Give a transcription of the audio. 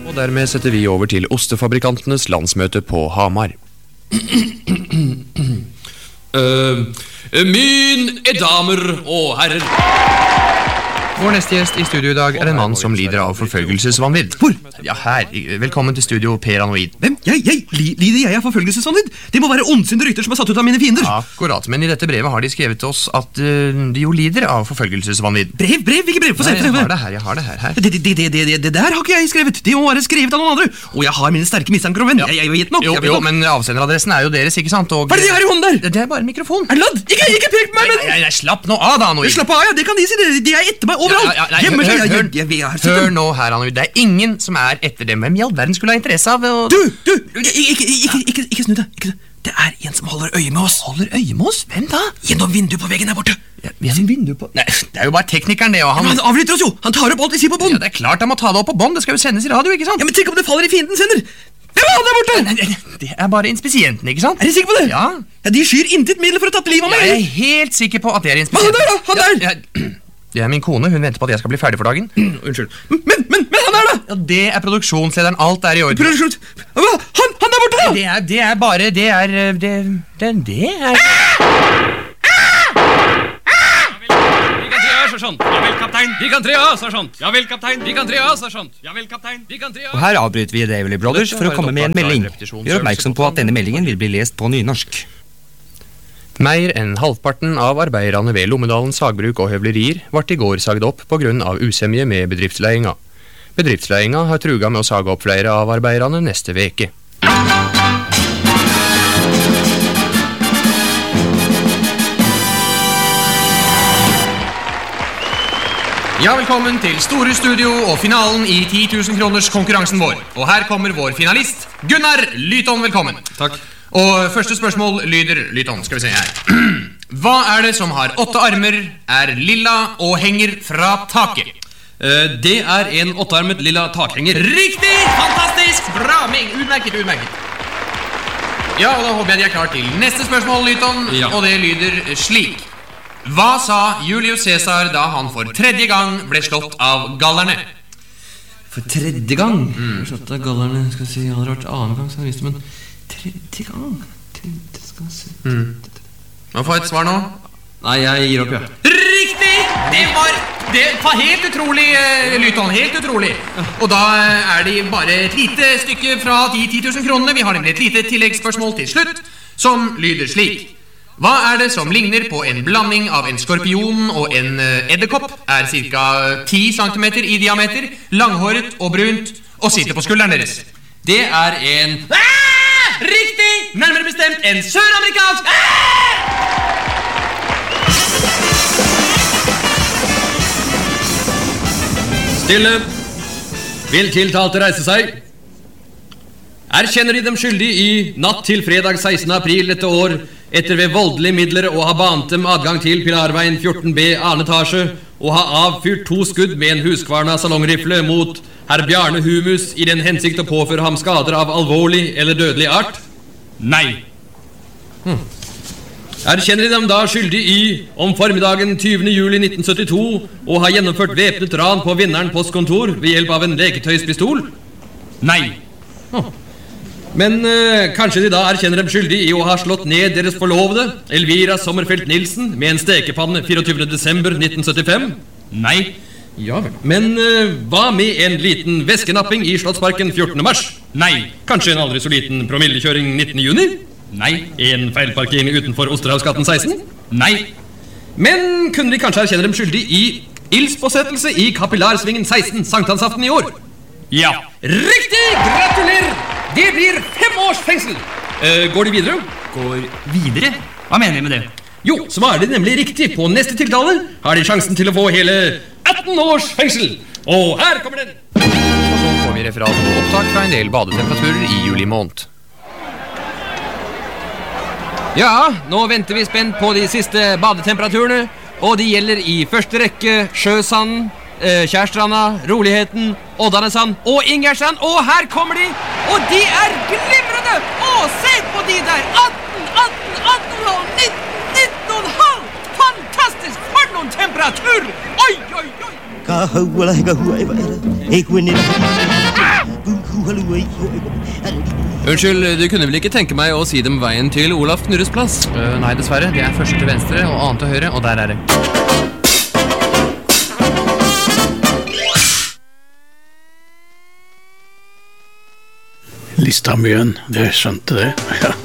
Og dermed setter vi over til ostefabrikantenes landsmøte på Hamar. Mine damer og herrer. Vår neste gjest i studio i dag en mann som lider av forfølgelsesvanvidd. Hvor? Ja, her. Velkommen til studio, Peranoid. Hvem? Lider jeg av forfølgelsesvanvidd? Det må være ondsinnede rykter som er satt ut av mine fiender. Akkurat, men i dette brevet har de skrevet til oss at de jo lider av forfølgelsesvanvidd. Brev? Hvilke brev? Få se. Jeg har det her. Det der har ikke jeg skrevet. Det må være skrevet av noen andre. Og jeg har mine sterke mistanker om venn. Jeg vet nok. Jo, men avsenderadressen er jo deres, ikke sant? Og... Hva er det de har i hånden der? Det er bare en mikrofon. Er det ladd? Ikke pek på meg, men... Nei, slapp nå av da, Anoid. Slapp av, ja, det kan de si. De er etter meg overalt. Hør nå her, Anoid. Det er ingen som er etter dem. Hvem i all verden skulle ha interesse av Du, ikke snu deg. Det er en som holder øye med oss. Holder øye med oss? Hvem da? Gjennom vinduet på veggen der borte. Gjennom vinduet på... Nei, det er jo bare teknikeren det, og han... Men han avlytter oss jo. Han tar opp alt vi sier på bånd. Ja, det er klart han må ta det opp på bånd. Det skal jo sendes i radio, ikke sant? Ja, men tenk om det faller i fiendens hender. Hvem er han der borte? Nei, det er bare inspisienten, ikke sant? Er du sikker på det? Ja. De skyr intet middel for å tatt livet av meg. Jeg er helt sikker på at det er inspisienten. Men han der! Det er min kone, hun venter på at jeg skal bli ferdig for dagen. Unnskyld. Men han der da? Ja, det er produksjonslederen, alt er i orden. Han der borte da? Det er bare, det er... Sersjant. Ja vel, kaptein. Vi kan tre av, sersjant. Ja vel, kaptein. Vi kan tre av, sersjant. Ja vel, kaptein. Vi kan tre av. Og her avbryter vi Daily Brothers for å komme med en melding. Gjør oppmerksom på at denne meldingen vil bli lest på nynorsk. Mer enn halvparten av arbeiderne ved Lommedalens sagbruk og høvlerier vart i går sagd opp på grunn av usemje med bedriftsleiinga. Bedriftsleiinga har truga med å sage opp flere av arbeiderne neste veke. Ja, velkommen til Store Studio og finalen i 10 000 kroners konkurransen vår. Og her kommer vår finalist, Gunnar Lyton, velkommen. Takk. Og første spørsmål lyder, Lyton, skal vi se her. Hva er det som har 8 armer, er lilla og henger fra taket? Det er en 8-armet lilla takhenger. Riktig! Fantastisk! Bra! Utmerket. Ja, og da håper jeg de er klar til neste spørsmål, Lyton. Ja. Og det lyder slik. Hva sa Julius Caesar da han for 3. gang ble slått av gallerne? For 3. gang? Slått av gallerne, skal jeg si. Jeg hadde vært annen gang, så jeg visste, men 3. gang? Skal jeg si. Må få et svar nå. Nei, jeg gir opp, ja. Riktig! Det var helt utrolig, Lyton, helt utrolig. Og da er det bare et lite stykke fra de 10 000 kronene. Vi har nemlig et lite tilleggsspørsmål til slutt, som lyder slik. Hva er det som ligner på en blanding av en skorpion og en edderkopp, er ca. 10 cm i diameter, langhåret og brunt, og sitter på skulderen deres? Det er en... Riktig! Nærmere bestemt en søramerikansk... Stille. Vil tiltalte reise seg? Erkjenner de dem skyldig i natt til fredag 16. april dette år, etter ved voldelige midler å ha banet dem adgang til Pilarveien 14B annen etasje, og ha avfyrt 2 skudd med en huskvarna salongrifle mot herr Bjarne Humus i den hensikt å påføre ham skader av alvorlig eller dødelig art? Nei. Erkjenner de dem da skyldig i om formiddagen 20. juli 1972 å ha gjennomført væpnet ran på Vinneren postkontor ved hjelp av en leketøyspistol? Nei. Men kanskje de da erkjenner dem skyldig i å ha slått ned deres forlovede, Elvira Sommerfelt Nilsen, med en stekepanne 24. desember 1975? Nei. Ja vel. Men hva med en liten væskenapping i Slottsparken 14. mars? Nei. Kanskje en aldri så liten promillekjøring 19. juni? Nei. En feilparkering utenfor Osterhavsgaten 16? Nei. Men kunne de kanskje erkjenne dem skyldig i ildspåsettelse i Kapillarsvingen 16 sankthansaften i år? Ja. Riktig! Gratulerer! Det blir 5 års fengsel. Går de videre? Går videre? Hva mener de med det? Jo, svarer de nemlig riktig på neste tiltale, har de sjansen til å få hele 18 års fengsel. Og her kommer den. Og så får vi referat og opptak fra en del badetemperaturer i juli måned. Ja, nå venter vi spent på de siste badetemperaturene, og de gjelder i første rekke Sjøsanden, Kjærstranda, Roligheten, Oddanesand og Ingerstrand. Og her kommer de, og de er glimrende! Å, se på de der! 18 og 19,5! Fantastisk! For noen temperatur! Oi! Unnskyld, du kunne vel ikke tenke meg å si dem veien til Olaf Knurres plass? Nei, dessverre. Det er første til venstre og annet til høyre, og der er det. Listamjøen, det skjønte det. Ja.